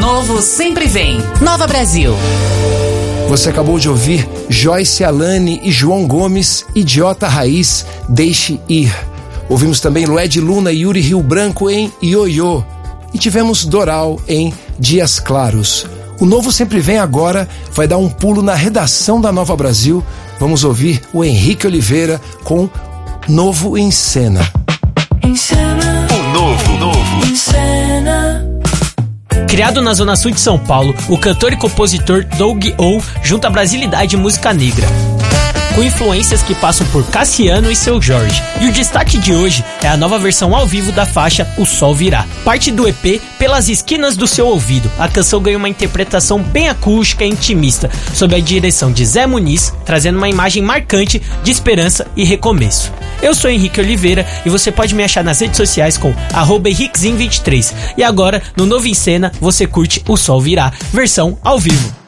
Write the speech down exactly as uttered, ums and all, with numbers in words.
novo sempre vem. Nova Brasil. Você acabou de ouvir Joyce Alane e João Gomes, Idiota Raiz, Deixe Ir. Ouvimos também Lued Luna e Yuri Rio Branco em Ioiô. E tivemos Doral em Dias Claros. O Novo Sempre Vem agora vai dar um pulo na redação da Nova Brasil. Vamos ouvir o Henrique Oliveira com Novo em Cena. Em cena. O novo, novo. Em cena. Criado na zona sul de São Paulo, o cantor e compositor Doug O junta a brasilidade e música negra, com influências que passam por Cassiano e Seu Jorge. E o destaque de hoje é a nova versão ao vivo da faixa O Sol Virá. Parte do E P Pelas Esquinas do Seu Ouvido. A canção ganha uma interpretação bem acústica e intimista, sob a direção de Zé Muniz, trazendo uma imagem marcante de esperança e recomeço. Eu sou Henrique Oliveira e você pode me achar nas redes sociais com arroba henriquezin vinte e três. E agora, no Novo em Cena, você curte O Sol Virá, versão ao vivo.